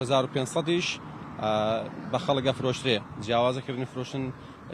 1500ش بە خەڵک فرۆشترێ جیاوازەکردنی فرۆشن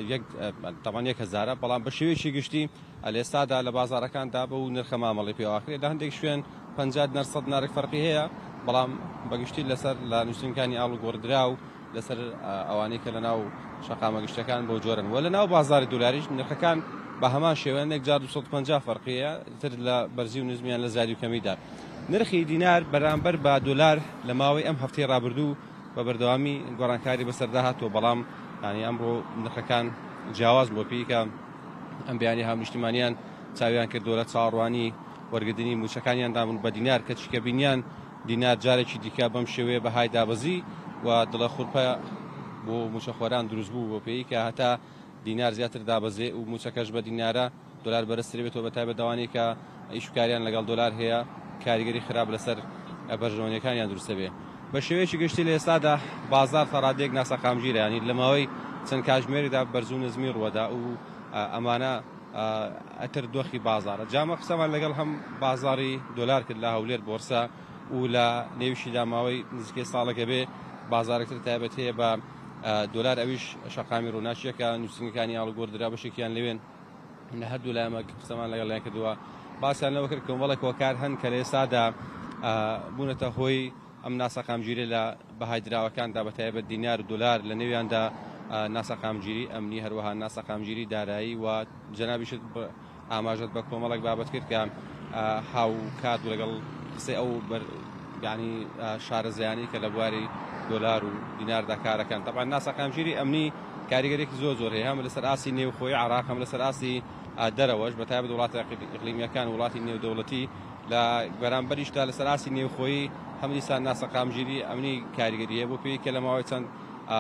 تاوان 1000 بەڵام بە شێوەیەکی گشتی ئێستادا لە بازارەکاندا بە و نرخە مامەڵی پێواکرێت لە هەندێک شوێن 50% نارک فەرقی هەیە بەڵام بەگشتی لەسەر لە نووسنگەکانی ئاڵ و گۆڕدرا و لەسەر ئەوانەی کە لە ناو شەقامە گشتەکان بۆ جۆرن و لە ناو بازاری دۆلاریش نرخەکان بە هەمان شێوەیە 1250 فەرقیە تر لە بەرزی و نزمیان لە زیادی و کەمیدا نرخی دینار بەرامبەر بە دۆلار لە ماوەی ئەم هەفتەی ڕابردوو بە بەردەوامی گۆڕانکاری بەسەردا هاتووە بەڵام ینی ئەمڕۆ نرخەکان جیاواز بۆ پێیکە ئەم بیانی هاونیشتیمانیان چاویان کرد دەوڵەت چاوەڕوانی وەرگرتنی موچەکانیان دابوون بە دینار کە چیکە بینیان دینار جارێکی دیکە بەم شێوەیە بەهای دابەزی و دڵە خوڕپە بۆ موچەخۆران دروست بوو بۆ پێی کە هەتا دینار زیاتر دابەزێ و موچەکەش بە دینارە دۆلار بەرزتر بێتەوە بە تایبەت دەوانەی کە ئیشکاریان لەگەڵ دۆلار هەیە کاریگەری خراپ لەسەر بەرژەوەنیەکانیان دروستە بێ بە شێوەیەکی گشتی لە ئێستادا بازار تەڕادێک ناسەقامگیرە ینی لە ماوەی چەند کاتژمێریدا بەرز و نزمی ڕوەدا و ئەمانە ئەتر دۆخی بازارە جامە قسەمان لەگەڵ هەم بازاری دۆلار کرد لە هەولێر بۆرسە و لە نێویشیدا ماوەی نزیکەی ساڵەکە بێ بازارێکتر تایبەت هەیە بە دۆلار ئەویش شەقامی ڕووناچیەکە نووسنگەکانی ئاڵگۆڕدرا بەشێکیان لەوێن لە هەردوو لایەمە قسەمان لەگەڵیان کردووە باسییان لەوە کرد کۆمەڵێک هۆکار هەن کە لە ئێستادا بوونەتە هۆی ئەم ناسەقامگیری لە بەهای دراوەکاندا بە تایبەت دینار و دۆلار لە نێویاندا ناسەقامگیری ئەمنی هەروەها ناسەقامگیری دارایی و جەنابیشت ئاماژەت بە کۆمەڵێک بابەت کرد کە هاو کات و لەگەڵ قسەی ئەو ینی شارەزایانی کە لە بواری دۆلار و دیناردا کارەکان تەبعا ناسەقامگیری ئەمنی کاریگەرێکی زۆر هەیە هەم لەسەر ئاسی نێوخۆی عراق هەم لەسەر ئاسی دەرەوەش بە تایبەت وڵاتی ئیقلیمیەکان وڵاتی نێودەوڵەتی لە بەرامبەریشدا لەسەر ئاسی نێوخۆیی هەم دیسان ناسەقامگیری ئەمنی کاریگەری هەیە بۆ پێی کە لە ماوەی چەند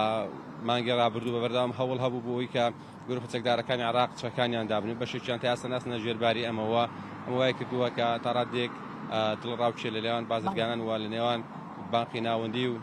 مانگی ڕابردوو بە بەردەوام هەوڵ هەبوو بۆەوەی کە گروپە چەکدارەکانی عراق چەکانیان دابنێت بەشێکیان تا ئێستا ناسنە ژێرباری ئەمەوە ئەمەوای کردووە کە تا ڕادێک دڵڕاوچێ لە لێوان بازرگانان وە لە نێوان بانقی ناوەندی و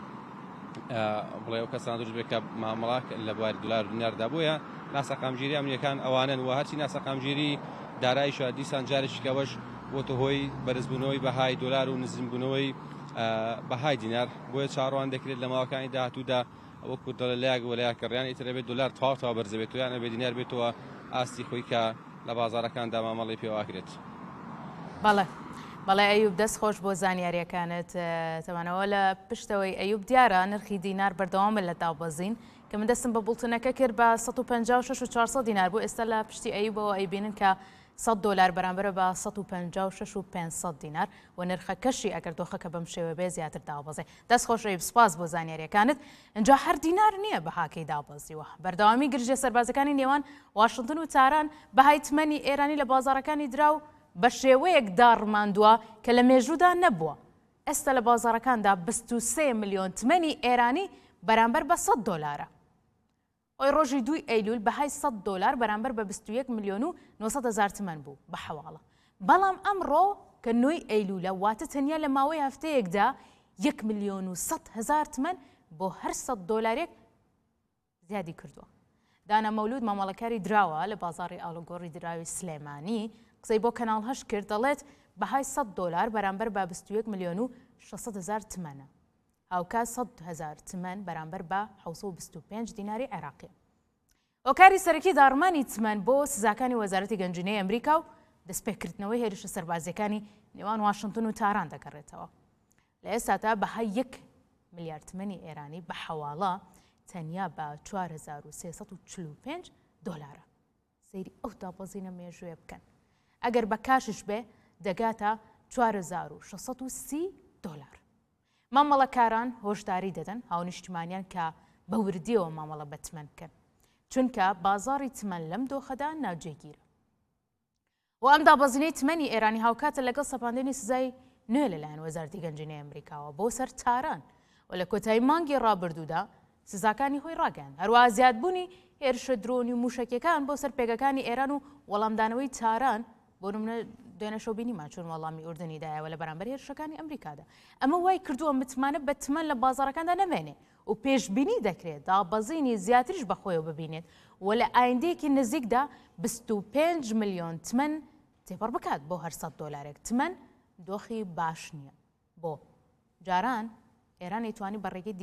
بڵێ ئەو کەسان دروست بێت کە مامەڵاک لە بواری دلار و دیناردا بۆیە ناسەقامگیری ئەمنیەکان ئەوانن و هەرچی ناسەقامگیری داراییشە دیسان جارێکیکەوەش بۆتە هۆی بەرزبوونەوەی بەهای دۆلار و نزمبوونەوەی بەهای دینار بۆیە چاڕوان دەکرێت لە ماوەکانی داهاتوودا وەکو دڵە لایەک وەلایەکەڕیان ئیترەبێت دۆلار تەواو بەرزەبێت و یانە بێ دینار بێتەوە ئاستی خۆی کە لە بازارەکاندا مامەڵی پێواکرێت. بەڵێ ئەیوب دەست خۆش بۆ زانیاریەکانت تەوانەوە لە پشتەوەی ئەیوب دیارە نرخی دینار بەردەوامە لە داوبەزین کە من دەستم بە بوڵتنەکە کرد بە 156 و دینار بۆ ئێستا لە پشتی ئەیوبەوە ئەیبینن کە 100 دلار بەرامبەرە بە 156 و 500 دینار و نرخەکەشی ئەگەر دۆخەکە بەم شێوە بێ زیاتر داوبەزێ. دەست خۆش ئەیوب سپاس بۆ زانیاریەکانت. اینجا هەر دینار نییە بەهاکەی دابەزیوە بەردەوامی گرژێ سەربازەکانی نێوان واشنگتن و تاران بەهای تمەنی ئێرانی لە بازارەکانی دراو بە شێوەیەک داڕماندووە کە لە مێژوودا نەبووە. ئێستا لە بازارەکاندا 23 ملیۆن تمەنی ئێرانی بەرامبەر بە 100 دلارە. ئەوی ڕۆژی 2 ئەیلول بەهای 100 دلار بەرامبەر بە 21 ملیۆن و 900 تمەن بوو بە حەواڵە. بەڵام ئەمڕۆ کە 9 ئەیلولە واتە تەنیا لە ماوەی هەفتەیەکدا 1 ملیۆن و 100 تمەن بۆ هەر 100 دلارێک زیادی کردووە. دانا مەولود مامەڵەکاری دراوە لە بازاڕی ئاڵوگۆڕی دراوی سلێمانی قسەی بۆ کەناڵ هەش کرد دەڵێت بەهای 100 دلار بەرامبەر بە 21 ملیۆن و 600 تمەنە. هاوکە 100 تمەن بەرامبەر بە 725 دیناری عێراقی. هۆکاری سەرەکی داڕمانی تمەن بۆ سزاکانی وەزارەتی گەنجینەی ئەمریکا و دەستپێکردنەوەی هێرشە سەربازیەکانی نێوان واشنگتن و تاران دەگەڕێتەوە. لە ئێستادا بەهای 1 ملیار تمەنی ئێرانی بە حەواڵە تەنیا بە 4345 دلارە. سەیری ئەو دابەزینە مێژوێ بکەن. ئەگەر بە کاشش بێ دەگاتە 4630 دلار. مامەڵەکاران هۆشداری دەدەن هاونیشتیمانیان کە بە وردیەوە مامەڵە بە تمەن بکەن چونکە بازاڕی تمەن لەم دۆخەدا ناوجێگیرە. و ئەم دابەزینەی تمەنی ئێرانی هاوکاتە لەگەڵ سەپاندنی سزای نوێ لەلایەن وەزارەتی گەنجینەی ئەمریکاوە بۆ سەر تاران و لە کۆتایی مانگی ڕابردوودا سزاکانی خۆی ڕاگەیاند. هەروەها زیادبوونی هێرشە درۆنی و موشکەکان بۆ سەر پێگەکانی ئێران و وەڵامدانەوەی تاران بۆ نمونە دوێنە شەوبینیمان چون وەڵامی ئوردنیدایەوە لە بەرامبەر هێرشەکانی ئەمریکادا. ئەمە وای کردووە متمانە بە تمەن لە بازارەکاندا نەمێنێ و پێشبینی دەکرێت دابەزینی زیاتریش بەخۆیەوە ببینێت و لە ئایندەیەکی نزیکدا 25 ملیۆن تمەن تێپەڕ بکات بۆ هەر 100 دلارێک. تمەن دۆخی باش نییە بۆ جاران ئێران ئەیتوانی بە ڕێگەی